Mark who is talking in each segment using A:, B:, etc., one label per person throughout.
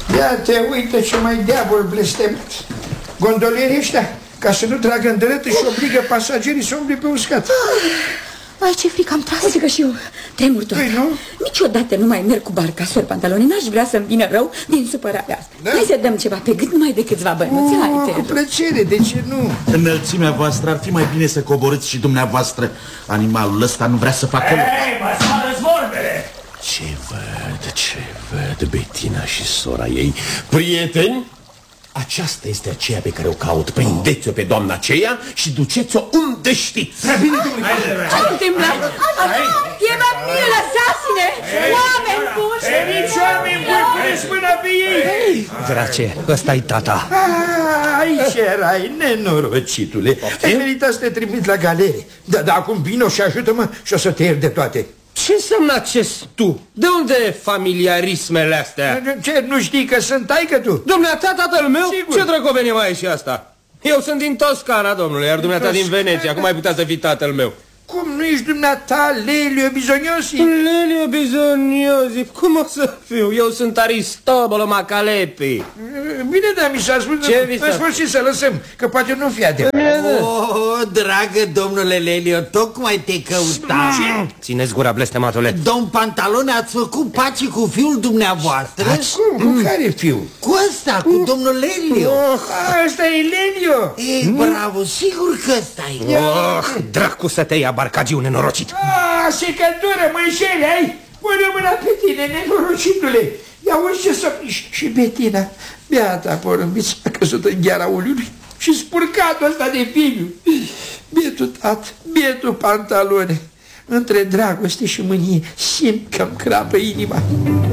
A: Ia te uite ce mai diavol blestemat. Gondolierii ăștia, ca să nu tragă în dărât, își obligă pasagerii să umble pe uscat.
B: Ai, ce frică am tras. Uite că și eu tremur tot.
A: Păi nu?
B: Niciodată nu mai merg cu barca, sor Pantaloni. N-aș vrea să-mi vină rău din supărarea asta. Da? Hai să dăm ceva pe gât numai de câțiva bănuți. Hai,
A: cu plăcere, de ce nu?
C: Înălțimea voastră, ar fi mai bine să coborâți și dumneavoastră. Animalul ăsta nu vrea să facă...
D: Hei, mă spară-ți vorbele!
E: Ce văd, Bettina și sora ei. Prieteni, aceasta este aceea pe care o caut. Prindeți-o pe doamna aceea și duceți-o unde știți.
B: Ce întâmplă? E bine, lăsați-ne! Oameni buni!
A: Nici oameni buni, puneți mâna pe ei!
D: Drace, ăsta-i tata.
A: Aici erai, nenorocitule. Ai meritat să te trimiți la galere. Dar acum vino și ajută-mă și o să te iert de toate.
D: Ce înseamnă acest tu? De unde familiarismele astea?
A: Ce, nu știi că sunt taică-tu?
D: Dumneata, tatăl meu?
A: Sigur.
D: Ce drăcovenie mai e și asta? Eu sunt din Toscana, domnule, iar dumneata din Veneția. Cum ai putea să fii tatăl meu?
A: Cum nu ești dumneata Lelio Bisognosi?
D: Lelio Bisognosi, cum o să fiu? Eu sunt Aristobolo Macalepi.
A: Bine, dar mi s-a spus în sfârșit să lăsăm, că poate nu fi adevărat.
F: Oh, dragă domnule Lelio, tocmai te căutam.
D: Țineți gura, blestematule.
F: Domn Pantalone, ați făcut pace cu fiul dumneavoastră?
A: Cum? Cu care fiu?
F: Cu ăsta, cu domnul Lelio.
A: Ăsta e Lelio.
F: E, bravo, sigur că ăsta e.
D: Dracu să te ia, barcagiu nenorocit.
A: Secătură, măișele, ai? Pune mâna pe tine, nenorocitule. Ia uite ce să... Și Bettina, beata porumbiță, a căzut în gheara uliului și spurcatul ăsta de fiu. Bietul tat, bietul Pantalone. Între dragoste și mânie simt că-mi crapă inima.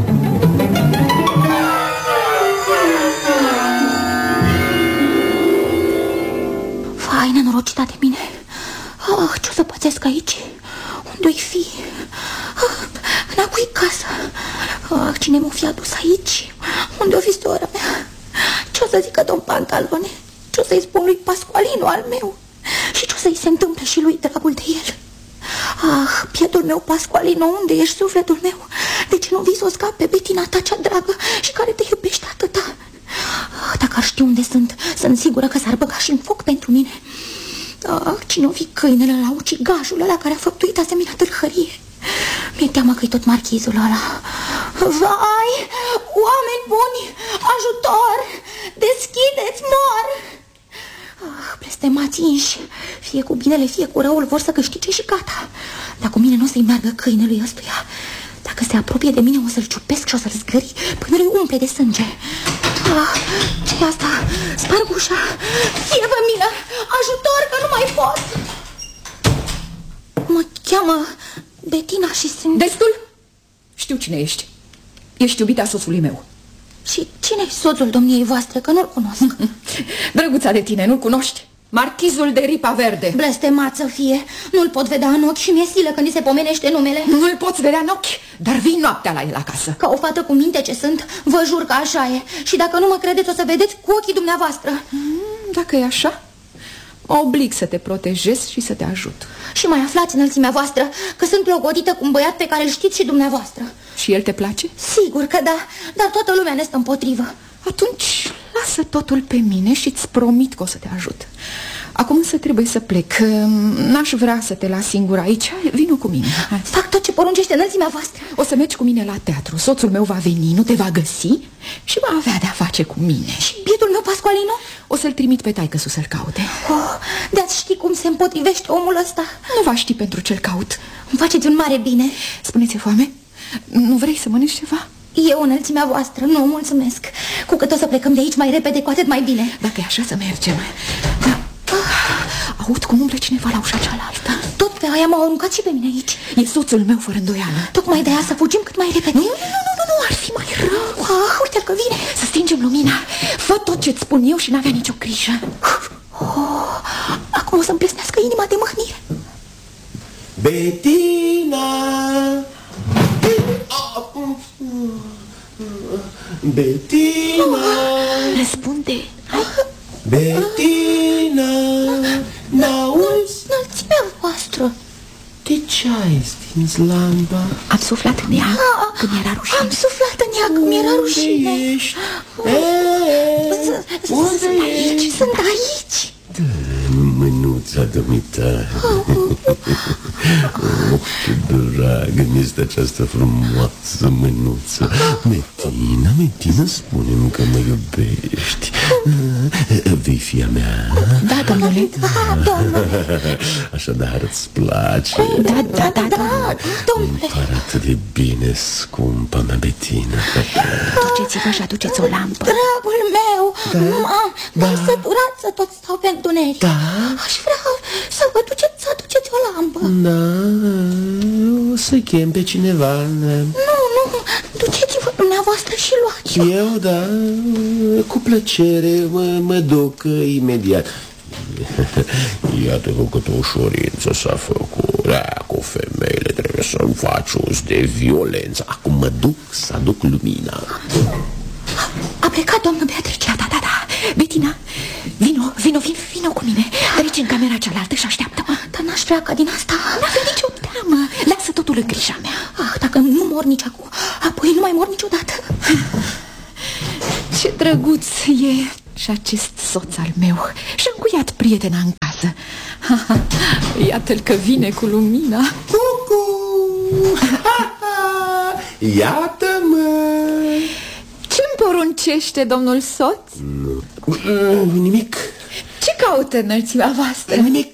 B: Vai, nenorocita de mine. Ce-o să pățesc aici? Unde-i fi? Înapoi casa. Cine m-o fi adus aici? Unde-o fi sora mea? Ce-o să zică domn Pantalone? Ce-o să-i spun lui Pasqualino al meu? Și ce-o să-i se întâmple și lui dragul de el? Pietul meu, Pasqualino, unde ești, sufletul meu? De ce nu vii să o scap pe Bettina ta cea dragă și care te iubește atâta? Dacă ar ști unde sunt sigură că s-ar băga și în foc pentru mine. Cine-o fi câinele la ucigajul ăla care a făptuit asemenea târhărie? Mi-e teamă că-i tot marchizul ăla. Vai, oameni buni, ajutor, deschideți, mor! Blestemați înși, fie cu binele, fie cu răul, vor să câștige și gata. Dar cu mine nu o să-i meargă câinelui ăstuia. Dacă se apropie de mine, o să-l ciupesc și o să-l zgâri până îi umple de sânge. Ce-i asta? Sparg ușa. Fie-vă milă! Ajutor, că nu mai pot! Mă cheamă Bettina și sunt...
G: Destul? Știu cine ești. Ești iubita soțului meu.
B: Și cine-i soțul domniei voastre, că nu-l cunosc?
G: Drăguța de tine, nu-l cunoști? Marchizul de Ripa Verde.
B: Blestemat să fie. Nu-l pot vedea în ochi și mi-e silă când îi se pomenește numele.
G: Nu-l poți vedea în ochi, dar vii noaptea la el acasă.
B: Ca o fată cu minte ce sunt, vă jur că așa e. Și dacă nu mă credeți, o să vedeți cu ochii dumneavoastră.
G: Dacă e așa, mă oblig să te protejez și să te ajut.
B: Și mai aflați, înălțimea voastră, că sunt logodită cu un băiat pe care îl știți și dumneavoastră.
G: Și el te place?
B: Sigur că da, dar toată lumea ne stă împotrivă.
G: Atunci lasă totul pe mine și îți promit că o să te ajut. Acum însă trebuie să plec. N-aș vrea să te las singur aici. Vino cu mine. Hai.
B: Fac tot ce poruncește înălțimea voastră.
G: O să mergi cu mine la teatru. Soțul meu va veni, nu te va găsi și va avea de-a face cu mine.
B: Și bietul meu, Pasqualino?
G: O să-l trimit pe taică-su să-l caute.
B: De-ați ști cum se împotrivește omul ăsta?
G: Nu va ști pentru ce-l caut.
B: Îmi faceți un mare bine.
G: Spune-ți foame? Nu vrei să mănânci ceva?
B: Eu, înălțimea voastră, nu, mulțumesc. Cu cât o să plecăm de aici mai repede, cu atât mai bine.
G: Dacă e așa, să mergem. Da. Aud cum umblă cineva la ușa cealaltă.
B: Tot pe aia m-au aruncat și pe mine aici.
G: E soțul meu, fără îndoială.
B: Tocmai de aia să fugim cât mai repede.
G: Nu, ar fi mai rău.
B: Uite-l că vine.
G: Să stingem lumina. Fă tot ce-ți spun eu și n-avea nicio grijă.
B: Acum o să-mi plesnească inima de mâhnire.
E: Bettina! Bettina!
B: Răspunde.
E: Bettina! N-auzi?
B: Înălțimea voastră.
E: De ce ai, simți lampa?
B: Am suflat în ea când mi-era rușine. Am suflat în ea când mi-era rușine.
E: Unde ești?
B: Sunt aici, sunt aici.
E: Mânuța dumitare. Ce dragă mi-este această frumoasă mânuță. Metina, spune-mi că mă iubești. Vei fi a mea?
B: Da, domnule. Da, domnule.
E: Așadar îți place?
B: Da, domnule.
E: Îmi pare atât de bine, scumpa mea Bettina.
B: Duceți-vă și aduceți o lampă. Dragul meu, m-am săturat să tot stau pe întuneric.
E: Da?
B: Aș vrea să vă duceți, să aduceți o lampă.
E: Da, o să chem pe cineva.
B: Nu, duceți-vă dumneavoastră și luați-o.
E: Eu, da, cu plăcere mă duc imediat. Iată că cât o ușurință s-a făcut. Cu femeile trebuie să-mi faci uz de violență. Acum mă duc să aduc lumina.
B: A plecat doamna Beatrice. Da. Bettina, vino cu mine. Treci în camera cealaltă și așteaptă-mă. Dar n-aș vrea ca din asta. N-avem nicio teamă. Lasă totul în grija mea. Dacă nu mor nici acum, apoi nu mai mor niciodată.
G: Ce drăguț e și acest soț al meu. Și-a încuiat prietena în casă. Iată-l că vine cu lumina.
E: Cucu! Iată-mă!
G: Ce-mi poruncește domnul soț?
E: Nimic.
G: Ce caută înălțimea voastră?
E: Nimic.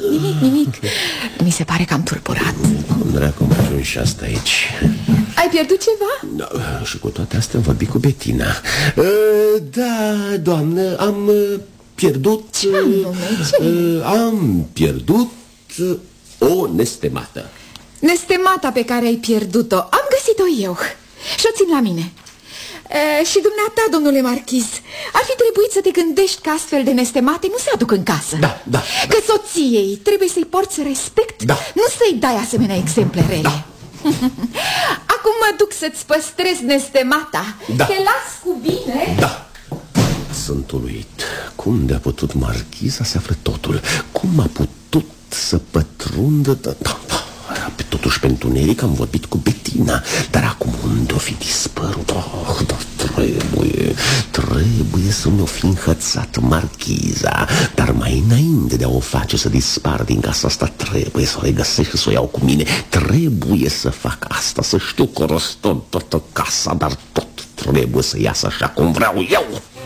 G: Mi se pare că am turburat.
E: Cum dracu am ajuns și asta aici?
G: Ai pierdut ceva?
E: Da, și cu toate astea am vorbit cu Bettina. Da, doamnă, am pierdut... Am pierdut o nestemată.
G: Nestemata pe care ai pierdut-o am găsit-o eu și o țin la mine. Și dumneata, domnule marchiz, ar fi trebuit să te gândești că astfel de nestemate nu se aduc în casă.
E: Da.
G: Că soției trebuie să-i porți respect, nu să-i dai asemenea exemple rele.
E: Da.
G: Acum mă duc să-ți păstrez nestemata. Te las cu bine.
E: Da. Sunt uluit. Cum de-a putut marchiza să afle totul? Cum a putut să pătrundă... Pe totuși, pe întuneric am vorbit cu Bettina. Dar acum unde o fi dispărut? Dar trebuie să mi-o fi înhățat marchiza. Dar mai înainte de a o face să dispară din casa asta, trebuie să o regăsesc și să o iau cu mine. Trebuie să fac asta, să știu că rostot toată casa, dar tot trebuie să iasă așa cum vreau eu.